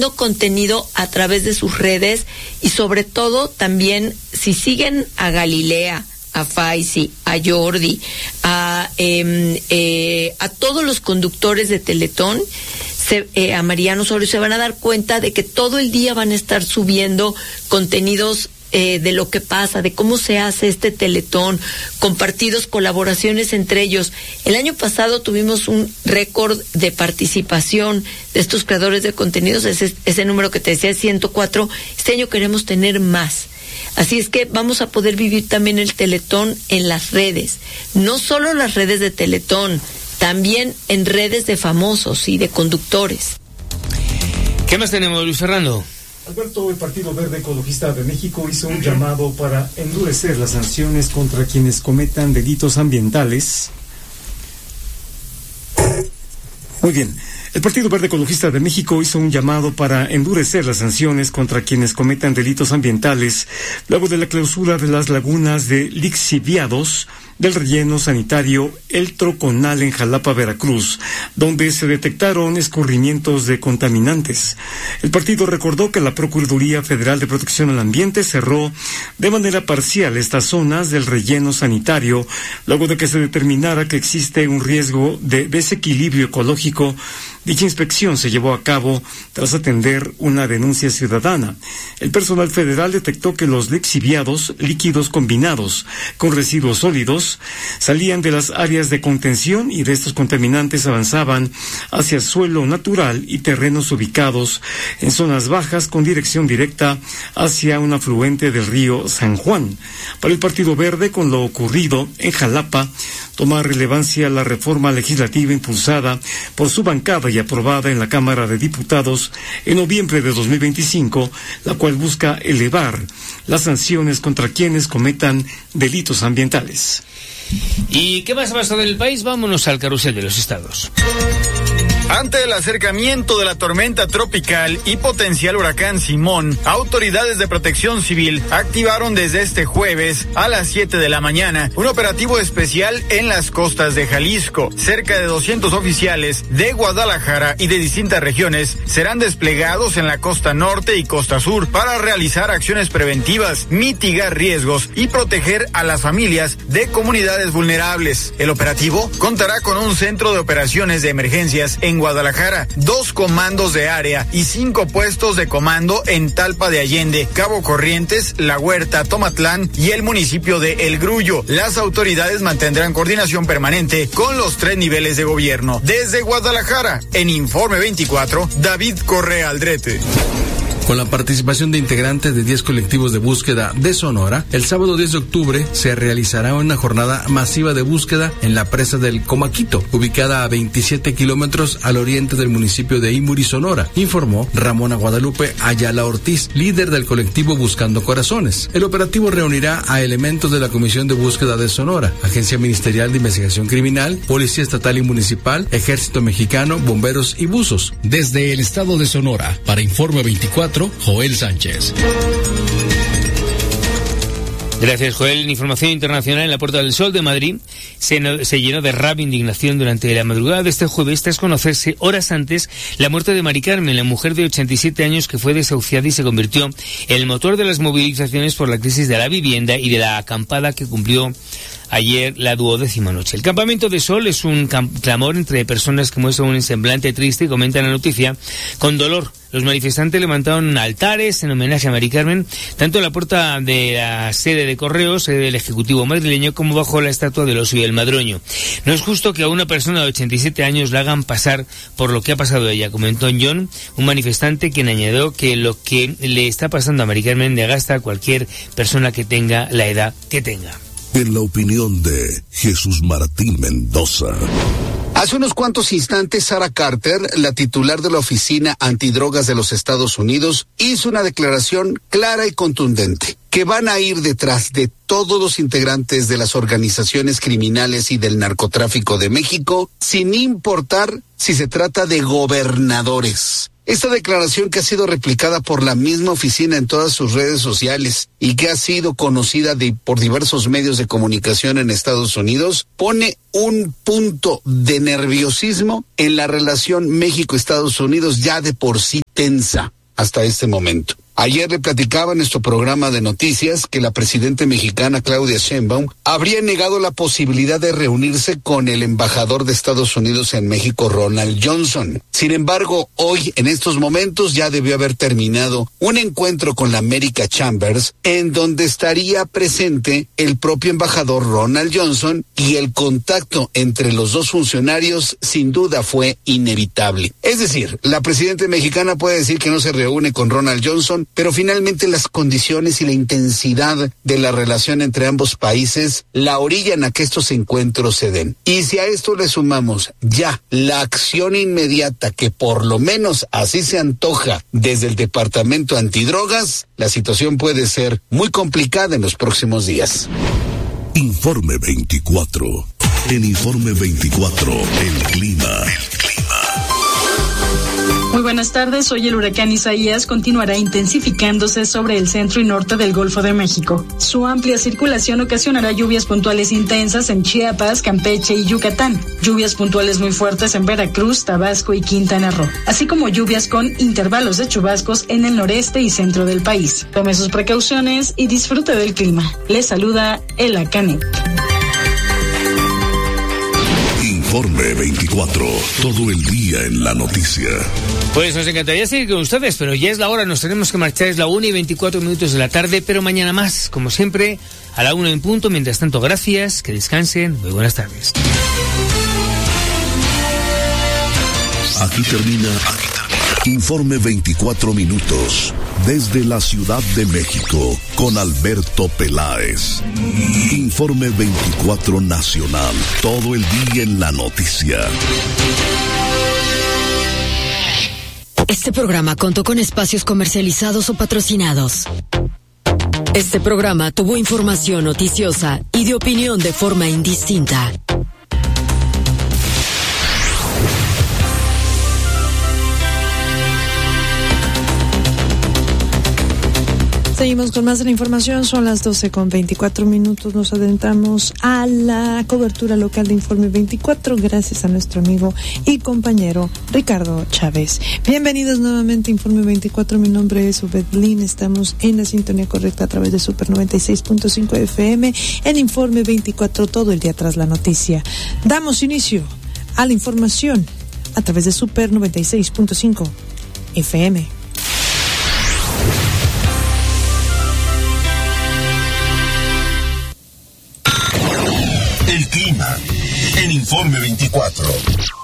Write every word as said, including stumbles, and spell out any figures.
contenido a través de sus redes y sobre todo también si siguen a Galilea, a Faisy, a Jordi, a eh, eh, a todos los conductores de Teletón, se, eh, a Mariano Osorio, se van a dar cuenta de que todo el día van a estar subiendo contenidos Eh, de lo que pasa, de cómo se hace este Teletón, compartidos, colaboraciones entre ellos. El año pasado tuvimos un récord de participación de estos creadores de contenidos, ese, ese número que te decía es ciento cuatro, este año queremos tener más. Así es que vamos a poder vivir también el Teletón en las redes, no solo las redes de Teletón, también en redes de famosos y de conductores. ¿Qué más tenemos, Luis Fernando? Alberto, el Partido Verde Ecologista de México hizo un llamado para endurecer las sanciones contra quienes cometan delitos ambientales. Muy bien. El Partido Verde Ecologista de México hizo un llamado para endurecer las sanciones contra quienes cometan delitos ambientales luego de la clausura de las lagunas de lixiviados del relleno sanitario El Troconal en Jalapa, Veracruz, donde se detectaron escurrimientos de contaminantes. El partido recordó que la Procuraduría Federal de Protección al Ambiente cerró de manera parcial estas zonas del relleno sanitario luego de que se determinara que existe un riesgo de desequilibrio ecológico. Dicha inspección se llevó a cabo tras atender una denuncia ciudadana. El personal federal detectó que los lixiviados, líquidos combinados con residuos sólidos, salían de las áreas de contención y de estos contaminantes avanzaban hacia el suelo natural y terrenos ubicados en zonas bajas con dirección directa hacia un afluente del río San Juan. Para el Partido Verde, con lo ocurrido en Jalapa, toma relevancia la reforma legislativa impulsada por su bancada y aprobada en la Cámara de Diputados en noviembre de dos mil veinticinco, la cual busca elevar las sanciones contra quienes cometan delitos ambientales. ¿Y qué más ha pasado en el país? Vámonos al carrusel de los estados. Ante el acercamiento de la tormenta tropical y potencial huracán Simón, autoridades de protección civil activaron desde este jueves a las siete de la mañana un operativo especial en las costas de Jalisco. Cerca de doscientos oficiales de Guadalajara y de distintas regiones serán desplegados en la costa norte y costa sur para realizar acciones preventivas, mitigar riesgos y proteger a las familias de comunidades vulnerables. El operativo contará con un centro de operaciones de emergencias en Guadalajara, dos comandos de área y cinco puestos de comando en Talpa de Allende, Cabo Corrientes, La Huerta, Tomatlán y el municipio de El Grullo. Las autoridades mantendrán coordinación permanente con los tres niveles de gobierno. Desde Guadalajara, en Informe veinticuatro, David Correa Aldrete. Con la participación de integrantes de diez colectivos de búsqueda de Sonora, el sábado diez de octubre se realizará una jornada masiva de búsqueda en la presa del Comaquito, ubicada a veintisiete kilómetros al oriente del municipio de Imuri, Sonora, informó Ramona Guadalupe Ayala Ortiz, líder del colectivo Buscando Corazones. El operativo reunirá a elementos de la Comisión de Búsqueda de Sonora, Agencia Ministerial de Investigación Criminal, Policía Estatal y Municipal, Ejército Mexicano, bomberos y buzos. Desde el estado de Sonora, para Informe veinticuatro, Joel Sánchez. Gracias, Joel. En información internacional, en la Puerta del Sol de Madrid se, no, se llenó de rabia e indignación durante la madrugada de este jueves tras conocerse horas antes la muerte de Mari Carmen, la mujer de ochenta y siete años que fue desahuciada y se convirtió en el motor de las movilizaciones por la crisis de la vivienda y de la acampada que cumplió ayer la duodécima noche. El campamento de Sol es un clamor entre personas que muestran un semblante triste y comentan la noticia con dolor. Los manifestantes levantaron altares en homenaje a Mari Carmen, tanto en la puerta de la sede de Correos, sede del Ejecutivo madrileño, como bajo la estatua del Oso y el Madroño. No es justo que a una persona de ochenta y siete años la hagan pasar por lo que ha pasado a ella, comentó John, un manifestante quien añadió que lo que le está pasando a Mari Carmen le gasta a cualquier persona que tenga la edad que tenga. En la opinión de Jesús Martín Mendoza. Hace unos cuantos instantes, Sarah Carter, la titular de la Oficina Antidrogas de los Estados Unidos, hizo una declaración clara y contundente, que van a ir detrás de todos los integrantes de las organizaciones criminales y del narcotráfico de México, sin importar si se trata de gobernadores. Esta declaración, que ha sido replicada por la misma oficina en todas sus redes sociales y que ha sido conocida de, por diversos medios de comunicación en Estados Unidos, pone un punto de nerviosismo en la relación México-Estados Unidos ya de por sí tensa. tensa hasta este momento. Ayer le platicaba en nuestro programa de noticias que la presidenta mexicana Claudia Sheinbaum habría negado la posibilidad de reunirse con el embajador de Estados Unidos en México, Ronald Johnson. Sin embargo, hoy, en estos momentos, ya debió haber terminado un encuentro con la America Chambers, en donde estaría presente el propio embajador Ronald Johnson, y el contacto entre los dos funcionarios sin duda fue inevitable. Es decir, la presidenta mexicana puede decir que no se reúne con Ronald Johnson, pero finalmente las condiciones y la intensidad de la relación entre ambos países la orillan a que estos encuentros se den. Y si a esto le sumamos ya la acción inmediata que por lo menos así se antoja desde el Departamento Antidrogas, la situación puede ser muy complicada en los próximos días. Informe veinticuatro. En Informe veinticuatro, el clima. El clima. Muy buenas tardes, hoy el huracán Isaías continuará intensificándose sobre el centro y norte del Golfo de México. Su amplia circulación ocasionará lluvias puntuales intensas en Chiapas, Campeche y Yucatán, lluvias puntuales muy fuertes en Veracruz, Tabasco y Quintana Roo, así como lluvias con intervalos de chubascos en el noreste y centro del país. Tome sus precauciones y disfrute del clima. Les saluda Ela Canet. Informe veinticuatro, todo el día en la noticia. Pues nos encantaría seguir con ustedes, pero ya es la hora, nos tenemos que marchar, es la una y veinticuatro minutos de la tarde, pero mañana más, como siempre, a la una en punto. Mientras tanto, gracias, que descansen, muy buenas tardes. Aquí termina, aquí termina. Informe veinticuatro minutos, desde la Ciudad de México, con Alberto Peláez. Informe veinticuatro Nacional, todo el día en la noticia. Este programa contó con espacios comercializados o patrocinados. Este programa tuvo información noticiosa y de opinión de forma indistinta. Seguimos con más de la información, son las doce con veinticuatro minutos, nos adentramos a la cobertura local de Informe veinticuatro, gracias a nuestro amigo y compañero Ricardo Chávez. Bienvenidos nuevamente a Informe veinticuatro, mi nombre es Ubedlin, estamos en la sintonía correcta a través de Super noventa y seis punto cinco F M, en Informe veinticuatro, todo el día tras la noticia. Damos inicio a la información a través de Super noventa y seis punto cinco F M. El clima en Informe veinticuatro.